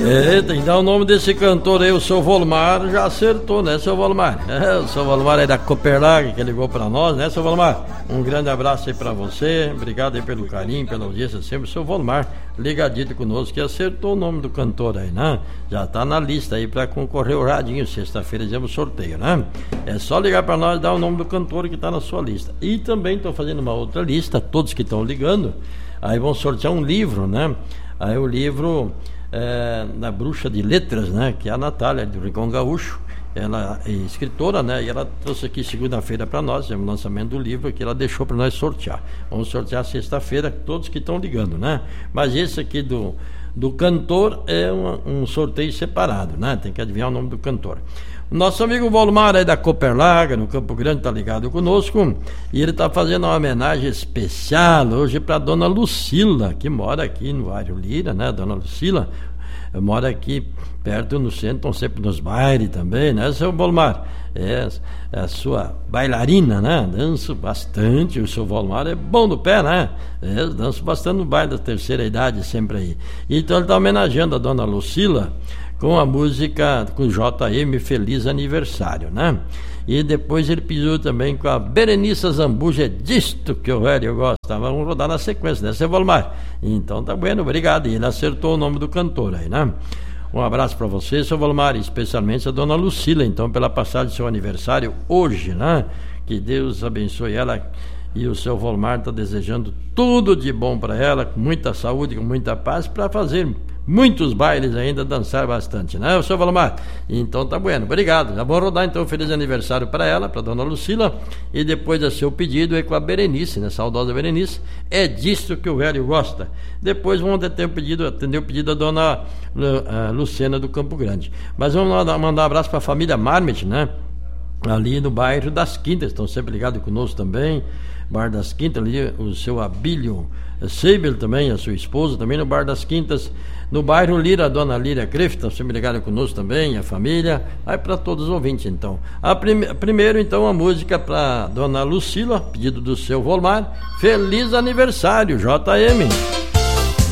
Tem que dar o nome desse cantor aí, o seu Volmar, já acertou, né, seu Volmar? O seu Volmar aí da Copperlag, que ligou pra nós, né, seu Volmar? Um grande abraço aí pra você, obrigado aí pelo carinho, pela audiência sempre, o seu Volmar, ligadito conosco, que acertou o nome do cantor aí, né? Já tá na lista aí pra concorrer o radinho, sexta-feira fizemos sorteio, né? É só ligar pra nós e dar o nome do cantor que tá na sua lista. E também tô fazendo uma outra lista, todos que estão ligando, aí vão sortear um livro, né? Aí o livro da Bruxa de Letras, né? Que é a Natália do Rincão Gaúcho. Ela é escritora, né? E ela trouxe aqui segunda-feira para nós, é o lançamento do livro que ela deixou para nós sortear. Vamos sortear sexta-feira, todos que estão ligando, né? Mas esse aqui do cantor é um sorteio separado, né? Tem que adivinhar o nome do cantor. Nosso amigo Volmar aí da Copperlag, no Campo Grande, está ligado conosco e ele está fazendo uma homenagem especial hoje para Dona Lucila, que mora aqui no Bairro Lira, né? Dona Lucila mora aqui perto no centro, estão sempre nos bailes também, né, seu Volmar? É a sua bailarina, né? Danço bastante, o seu Volmar é bom do pé, né? Danço bastante no baile da terceira idade, sempre aí. Então ele está homenageando a Dona Lucila com a música com JM Feliz Aniversário, né? E depois ele pediu também com a Berenice Zambuja, disto que o velho gosta. Vamos rodar na sequência, né, seu Volmar? Então tá bueno, obrigado. E ele acertou o nome do cantor aí, né? Um abraço para você, seu Volmar, especialmente a Dona Lucila, então, pela passagem do seu aniversário hoje, né? Que Deus abençoe ela. E o seu Volmar está desejando tudo de bom para ela, com muita saúde, com muita paz, para fazer muitos bailes ainda, dançar bastante, né, o seu Volmar? Então tá bueno, obrigado. Já vou rodar então um feliz aniversário para ela, para Dona Lucila, e depois do seu pedido aí com a Berenice, né, saudosa Berenice, é disso que o velho gosta. Depois vamos atender o pedido da Dona Lucena do Campo Grande. Mas vamos mandar um abraço para a família Marmit, né? Ali no bairro das Quintas, estão sempre ligados conosco também, Bar das Quintas, ali o seu Abílio Seibel também, a sua esposa também no Bar das Quintas, no bairro Lira, a Dona Líria Crefe, estão sempre ligados conosco também, a família, aí para todos os ouvintes então. Primeiro então a música para Dona Lucila, pedido do seu Volmar, Feliz Aniversário, JM.